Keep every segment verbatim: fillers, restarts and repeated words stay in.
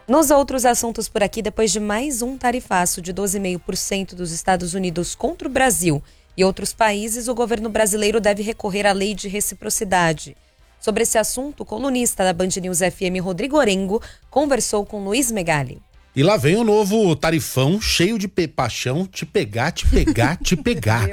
Nos outros assuntos por aqui, depois de mais um tarifaço de doze vírgula cinco por cento dos Estados Unidos contra o Brasil e outros países, o governo brasileiro deve recorrer à lei de reciprocidade. Sobre esse assunto, o colunista da Band News F M, Rodrigo Orengo, conversou com Luiz Megali. E lá vem o novo tarifão cheio de pe- paixão, te pegar, te pegar, te pegar.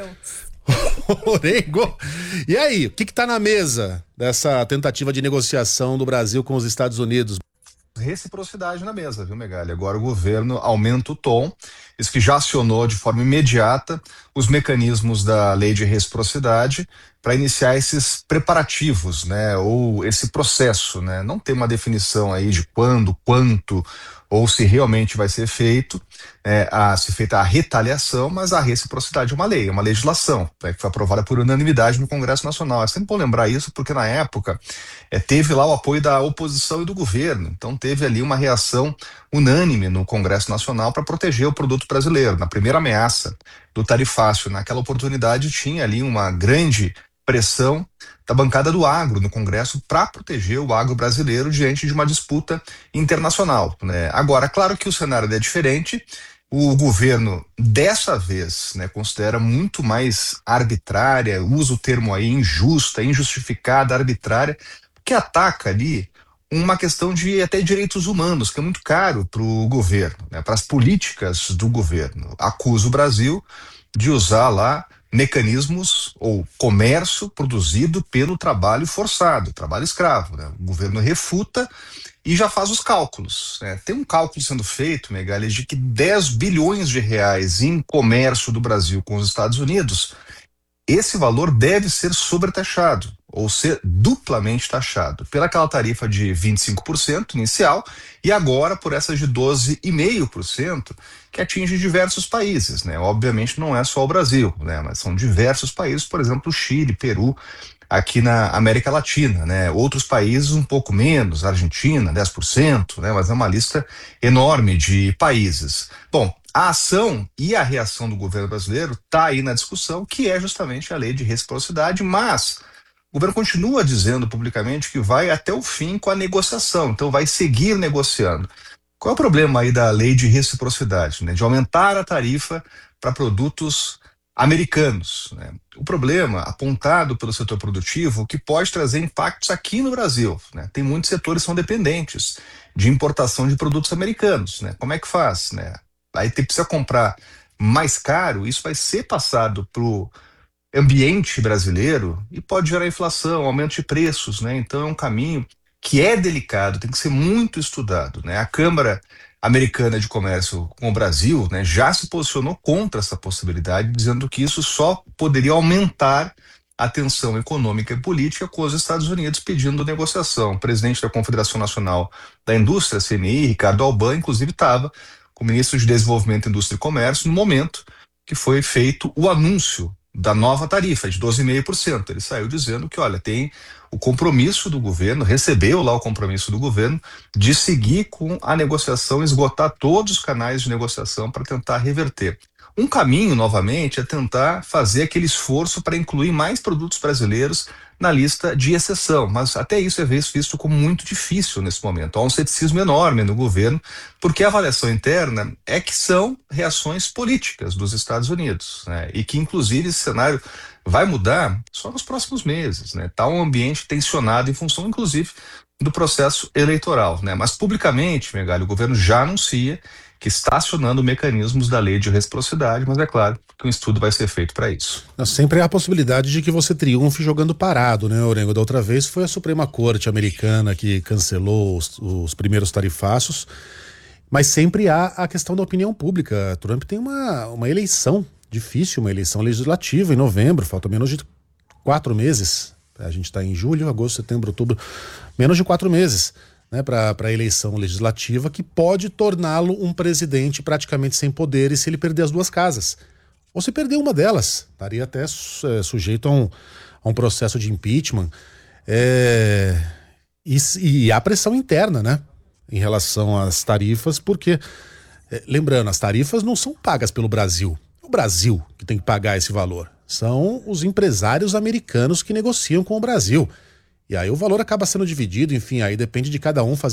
Orengo, e aí, o que que tá na mesa dessa tentativa de negociação do Brasil com os Estados Unidos? Reciprocidade na mesa, viu, Megali? Agora o governo aumenta o tom, isso que já acionou de forma imediata os mecanismos da lei de reciprocidade para iniciar esses preparativos, né, ou esse processo, né? Não tem uma definição aí de quando, quanto, ou se realmente vai ser feito, é, a, se feita a retaliação, mas a reciprocidade é uma lei, é uma legislação, né, que foi aprovada por unanimidade no Congresso Nacional. É sempre bom lembrar isso, porque na época é, teve lá o apoio da oposição e do governo, então teve ali uma reação unânime no Congresso Nacional para proteger o produto brasileiro. Na primeira ameaça do tarifácio, naquela oportunidade tinha ali uma grande pressão da bancada do agro no Congresso para proteger o agro brasileiro diante de uma disputa internacional, né? Agora, claro que o cenário é diferente. O governo, dessa vez, né, considera muito mais arbitrária, usa o termo aí injusta, injustificada, arbitrária, que ataca ali uma questão de até direitos humanos, que é muito caro para o governo, né, para as políticas do governo. Acusa o Brasil de usar lá mecanismos ou comércio produzido pelo trabalho forçado, trabalho escravo, né? O governo refuta e já faz os cálculos, né? Tem um cálculo sendo feito, Megali, de que dez bilhões de reais em comércio do Brasil com os Estados Unidos, esse valor deve ser sobretaxado, ou ser duplamente taxado, pelaquela tarifa de vinte e cinco por cento inicial e agora por essa de doze vírgula cinco por cento que atinge diversos países, né? Obviamente não é só o Brasil, né? Mas são diversos países, por exemplo, Chile, Peru, aqui na América Latina, né? Outros países um pouco menos, Argentina, dez por cento, né? Mas é uma lista enorme de países. Bom, a ação e a reação do governo brasileiro está aí na discussão, que é justamente a lei de reciprocidade, mas o governo continua dizendo publicamente que vai até o fim com a negociação, então vai seguir negociando. Qual é o problema aí da lei de reciprocidade, né? De aumentar a tarifa para produtos americanos, né? O problema apontado pelo setor produtivo que pode trazer impactos aqui no Brasil, né? Tem muitos setores que são dependentes de importação de produtos americanos, né? Como é que faz, né? Aí tem, precisa comprar mais caro, isso vai ser passado para o ambiente brasileiro e pode gerar inflação, aumento de preços, né? Então é um caminho que é delicado, tem que ser muito estudado, né? A Câmara Americana de Comércio com o Brasil, né, já se posicionou contra essa possibilidade, dizendo que isso só poderia aumentar a tensão econômica e política com os Estados Unidos pedindo negociação. O presidente da Confederação Nacional da Indústria, C N I, Ricardo Alban, inclusive estava com o ministro de Desenvolvimento, Indústria e Comércio no momento que foi feito o anúncio da nova tarifa de doze vírgula cinco por cento. Ele saiu dizendo que, olha, tem o compromisso do governo, recebeu lá o compromisso do governo de seguir com a negociação, esgotar todos os canais de negociação para tentar reverter. Um caminho, novamente, é tentar fazer aquele esforço para incluir mais produtos brasileiros na lista de exceção, mas até isso é visto como muito difícil nesse momento. Há um ceticismo enorme no governo, porque a avaliação interna é que são reações políticas dos Estados Unidos, né? E que, inclusive, esse cenário vai mudar só nos próximos meses, né? Está um ambiente tensionado em função, inclusive, do processo eleitoral, né? Mas, publicamente, Megali, o governo já anuncia que está acionando mecanismos da lei de reciprocidade, mas é claro que um estudo vai ser feito para isso. Sempre há a possibilidade de que você triunfe jogando parado, né, Orengo? Da outra vez foi a Suprema Corte americana que cancelou os, os primeiros tarifaços, mas sempre há a questão da opinião pública. Trump tem uma, uma eleição difícil, uma eleição legislativa em novembro, falta menos de quatro meses. A gente está em julho, agosto, setembro, outubro, menos de quatro meses. Né, para a eleição legislativa, que pode torná-lo um presidente praticamente sem poderes se ele perder as duas casas. Ou se perder uma delas, estaria até é, sujeito a um, a um processo de impeachment. É, e, e há pressão interna, né, em relação às tarifas, porque, é, lembrando, as tarifas não são pagas pelo Brasil. É o Brasil que tem que pagar esse valor. São os empresários americanos que negociam com o Brasil. E aí o valor acaba sendo dividido, enfim, aí depende de cada um fazer